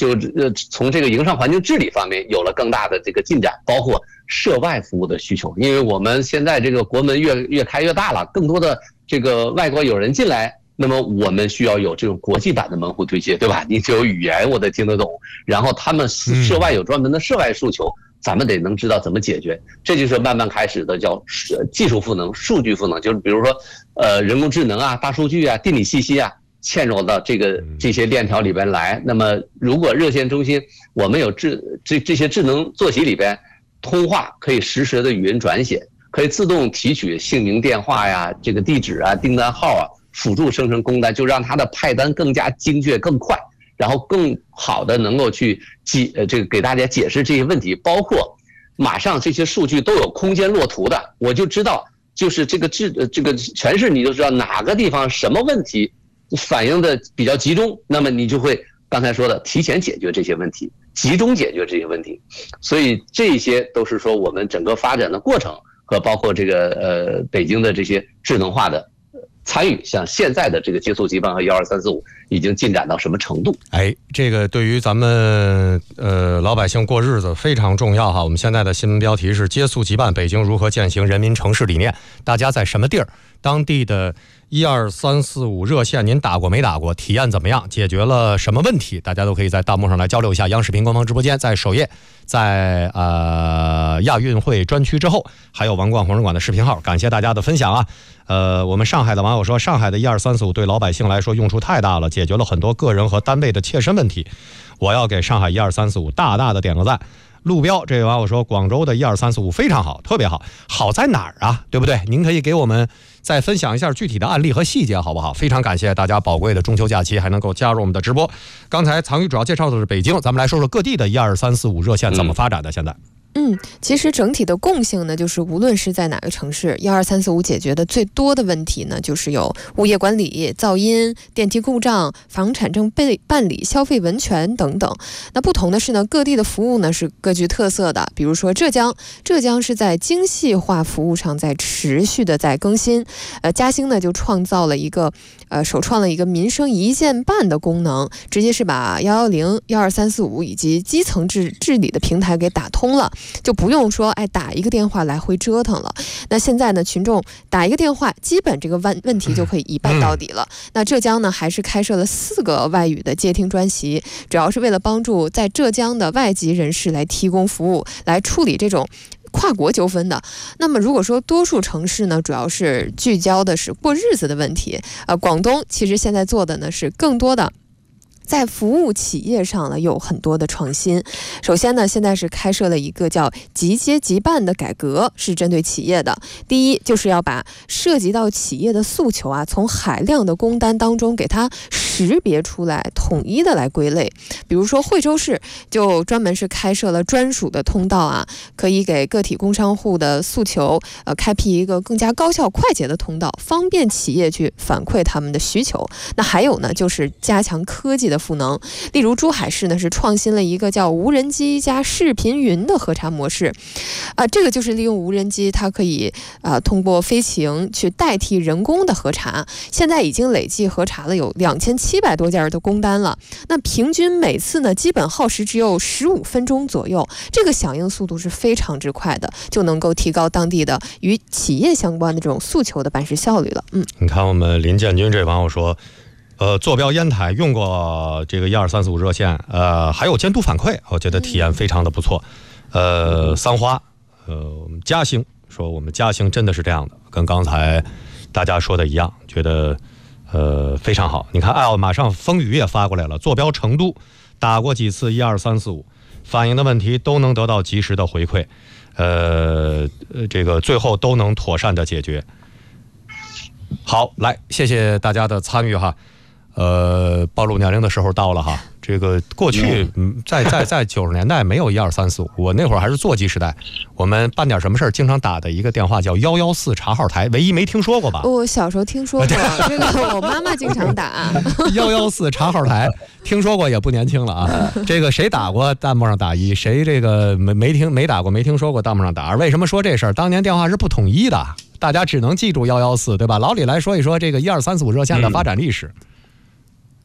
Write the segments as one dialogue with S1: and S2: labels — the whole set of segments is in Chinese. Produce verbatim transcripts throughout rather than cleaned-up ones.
S1: 就呃从这个营商环境治理方面有了更大的这个进展，包括涉外服务的需求，因为我们现在这个国门越越开越大了，更多的这个外国友人进来，那么我们需要有这种国际版的门户对接，对吧？你只有语言我得听得懂，然后他们涉外有专门的涉外诉求，咱们得能知道怎么解决，这就是慢慢开始的叫技术赋能、数据赋能，就是比如说呃人工智能啊、大数据啊、地理信息啊。嵌入到这个这些链条里边来，那么如果热线中心我们有智这这些智能坐席里边通话可以实时的语音转写，可以自动提取姓名、电话呀、这个地址啊、订单号啊，辅助生成工单，就让它的派单更加精确、更快，然后更好的能够去解呃这个给大家解释这些问题，包括马上这些数据都有空间落图的，我就知道就是这个智这个全市你就知道哪个地方什么问题。反映的比较集中，那么你就会刚才说的提前解决这些问题，集中解决这些问题，所以这些都是说我们整个发展的过程和包括这个呃北京的这些智能化的参与，像现在的这个接速基办和一二三四五已经进展到什么程度？
S2: 哎，这个对于咱们呃老百姓过日子非常重要哈。我们现在的新闻标题是接速即办，北京如何践行人民城市理念？大家在什么地儿？当地的一二三四五热线您打过没打过？体验怎么样？解决了什么问题？大家都可以在弹幕上来交流一下。央视频官方直播间在首页，在呃亚运会专区之后，还有王冠红人馆的视频号。感谢大家的分享啊！呃，我们上海的网友说，上海的一二三四五对老百姓来说用处太大了，解决了很多个人和单位的切身问题。我要给上海一二三四五大大的点个赞。路标这位网友说，广州的一二三四五非常好，特别好，好在哪儿啊？对不对？您可以给我们再分享一下具体的案例和细节，好不好？非常感谢大家宝贵的中秋假期还能够加入我们的直播。刚才藏宇主要介绍的是北京，咱们来说说各地的一二三四五热线怎么发展的。现在。
S3: 嗯，其实整体的共性呢，就是无论是在哪个城市，一二三四五解决的最多的问题呢，就是有物业管理、噪音、电梯故障、房产证被办理、消费维权等等。那不同的是呢，各地的服务呢是各具特色的。比如说浙江，浙江是在精细化服务上在持续的在更新。呃，嘉兴呢就创造了一个呃首创了一个民生一键办的功能，直接是把幺幺零、一二三四五以及基层治治理的平台给打通了。就不用说哎打一个电话来回折腾了。那现在呢，群众打一个电话，基本这个问问题就可以一办到底了。那浙江呢，还是开设了四个外语的接听专席，主要是为了帮助在浙江的外籍人士来提供服务，来处理这种跨国纠纷的。那么如果说多数城市呢，主要是聚焦的是过日子的问题。呃，广东其实现在做的呢是更多的。在服务企业上呢，有很多的创新。首先呢，现在是开设了一个叫即接即办的改革，是针对企业的。第一，就是要把涉及到企业的诉求啊，从海量的工单当中给它识别出来，统一的来归类。比如说惠州市就专门是开设了专属的通道啊，可以给个体工商户的诉求呃开辟一个更加高效快捷的通道，方便企业去反馈他们的需求。那还有呢，就是加强科技的赋能。例如珠海市呢是创新了一个叫无人机加视频云的核查模式，啊、呃，这个就是利用无人机，它可以啊、呃、通过飞行去代替人工的核查。现在已经累计核查了有两千七百多件的工单了，那平均每次呢基本耗时只有十五分钟左右，这个响应速度是非常之快的，就能够提高当地的与企业相关的这种诉求的办事效率了。嗯，
S2: 你看我们林建军这网友说。呃，坐标烟台用过这个一二三四五热线，呃，还有监督反馈，我觉得体验非常的不错。呃，三花，呃，我们嘉兴说我们嘉兴真的是这样的，跟刚才大家说的一样，觉得呃非常好。你看，哎，马上风雨也发过来了，坐标成都，打过几次一二三四五，反映的问题都能得到及时的回馈，呃，这个最后都能妥善的解决。好，来，谢谢大家的参与哈。呃，暴露年龄的时候到了哈。这个过去，嗯，在在在九十年代没有一二三四五，我那会儿还是座机时代，我们办点什么事儿，经常打的一个电话叫幺幺四查号台，唯一没听说过吧？
S3: 我小时候听说过，这个我妈妈经常打。
S2: 幺幺四查号台，听说过也不年轻了啊。这个谁打过弹幕上打一，谁这个没没听没打过没听说过弹幕上打二。为什么说这事儿？当年电话是不统一的，大家只能记住幺幺四，对吧？老李来说一说这个一二三四五热线的发展历史。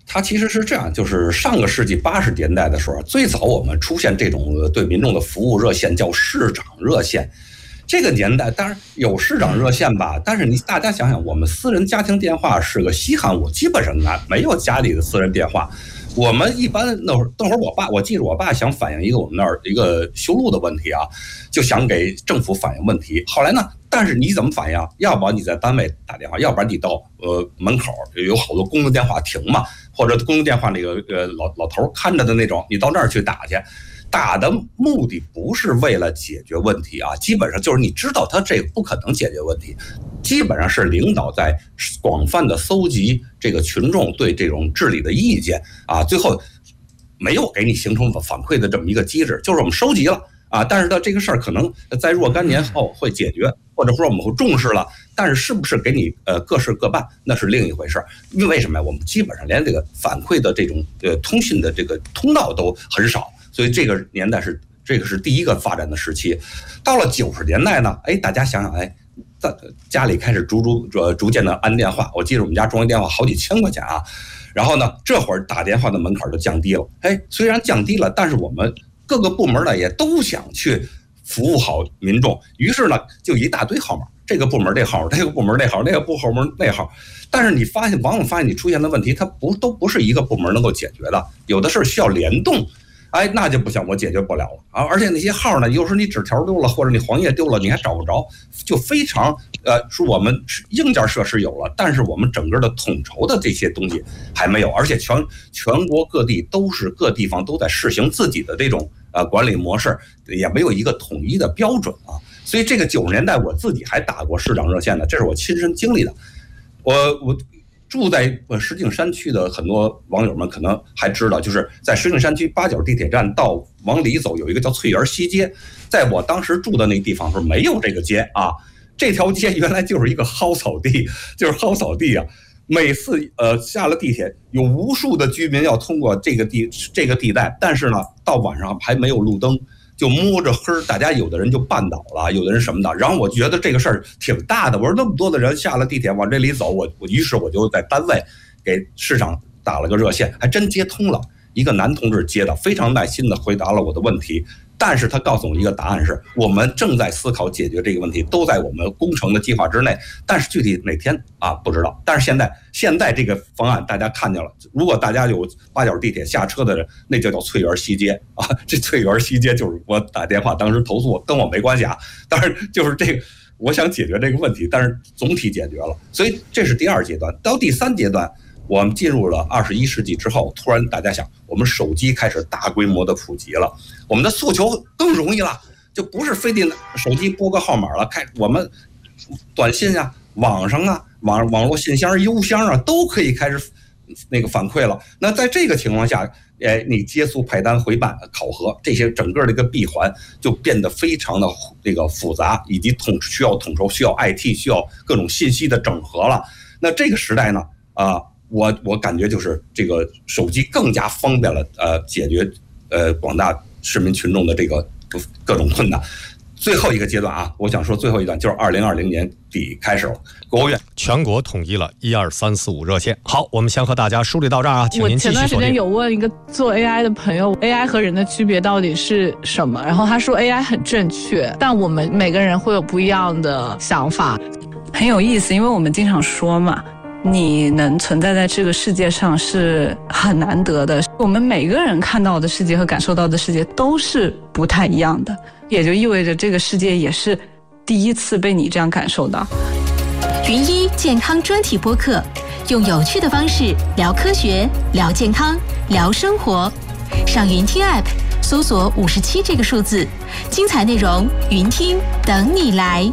S4: 它其实是这样，就是上个世纪八十年代的时候，最早我们出现这种对民众的服务热线叫市长热线。这个年代当然有市长热线吧，但是你大家想想，我们私人家庭电话是个稀罕物，基本上拿没有家里的私人电话。我们一般那会儿，那会儿我爸，我记得我爸想反映一个我们那儿一个修路的问题啊，就想给政府反映问题。后来呢，但是你怎么反映？要不然你在单位打电话，要不然你到呃门口有好多公用电话亭嘛，或者公用电话那个呃老老头看着的那种，你到那儿去打去。打的目的不是为了解决问题啊，基本上就是你知道他这不可能解决问题，基本上是领导在广泛的搜集这个群众对这种治理的意见啊，最后没有给你形成反馈的这么一个机制，就是我们收集了啊，但是呢这个事儿可能在若干年后会解决，或者说我们会重视了，但是是不是给你呃各事各办那是另一回事。因为什么呀？我们基本上连这个反馈的这种呃通信的这个通道都很少。所以这个年代是这个是第一个发展的时期。到了九十年代呢，哎，大家想想，哎，在家里开始逐逐呃逐渐的安电话。我记得我们家中央电话好几千块钱啊。然后呢，这会儿打电话的门槛就降低了。哎，虽然降低了，但是我们各个部门呢也都想去服务好民众，于是呢就一大堆号码，这个部门这号，这个部门那号，那个部门那号。但是你发现，往往发现你出现的问题，它不都不是一个部门能够解决的，有的是需要联动。哎，那就不行，我解决不了了啊！而且那些号呢，有时候你纸条丢了，或者你黄页丢了，你还找不着，就非常呃，是我们硬件设施有了，但是我们整个的统筹的这些东西还没有，而且全全国各地都是各地方都在试行自己的这种呃管理模式，也没有一个统一的标准啊。所以这个九十年代我自己还打过市长热线呢，这是我亲身经历的。我我。住在石景山区的很多网友们可能还知道，就是在石景山区八角地铁站到往里走有一个叫翠园西街，在我当时住的那个地方是没有这个街啊，这条街原来就是一个蒿草地，就是蒿草地啊。每次呃下了地铁，有无数的居民要通过这个地这个地带，但是呢，到晚上还没有路灯。就摸着黑，大家有的人就绊倒了，有的人什么的。然后我觉得这个事儿挺大的，我说那么多的人下了地铁往这里走，我我于是我就在单位给市长打了个热线，还真接通了。一个男同志接的，非常耐心的回答了我的问题，但是他告诉我一个答案是，我们正在思考解决这个问题，都在我们工程的计划之内，但是具体哪天啊不知道。但是现在现在这个方案大家看见了，如果大家有八角地铁下车的人，那就叫翠园西街啊，这翠园西街就是我打电话当时投诉，跟我没关系啊，但是就是这个我想解决这个问题，但是总体解决了，所以这是第二阶段。到第三阶段。我们进入了二十一世纪之后，突然大家想，我们手机开始大规模的普及了，我们的诉求更容易了，就不是非得手机拨个号码了，开我们短信啊、网上啊、网网络信箱、邮箱啊都可以开始那个反馈了。那在这个情况下，哎，你接速派单、回办、考核这些整个的一个闭环就变得非常的这个复杂，以及统需要统筹、需要 I T、需要各种信息的整合了。那这个时代呢，啊。我我感觉就是这个手机更加方便了，呃，解决呃广大市民群众的这个各种困难。最后一个阶段啊，我想说最后一段就是二零二零年底开始了，国务院
S2: 全国统一了一二三四五热线。好，我们先和大家梳理到这儿啊，请您继续锁定。
S5: 我前段时间有问一个做 A I 的朋友 ，A I 和人的区别到底是什么？然后他说 A I 很正确，但我们每个人会有不一样的想法，
S6: 很有意思，因为我们经常说嘛。你能存在在这个世界上是很难得的，我们每个人看到的世界和感受到的世界都是不太一样的，也就意味着这个世界也是第一次被你这样感受到。
S7: 云一健康专题播客，用有趣的方式聊科学、聊健康、聊生活。上云听 App 搜索五十七这个数字，精彩内容云听等你来。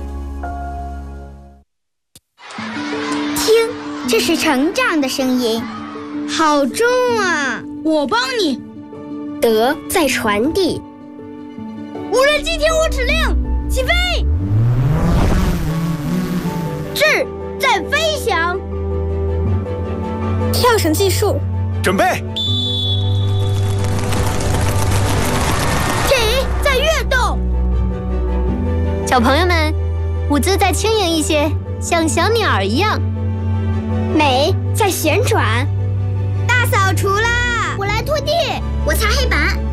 S8: 这是成长的声音，好重啊！我帮你。德在传递。无人机听我指令，起飞。智在飞翔。跳绳技术，
S9: 准备。
S8: 体在跃动。小朋友们，舞姿再轻盈一些，像小鸟一样。美在旋转，大扫拖地，我擦黑板。